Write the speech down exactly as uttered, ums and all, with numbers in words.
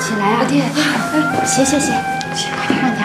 起来啊！爹，歇歇歇， 起快点，慢点。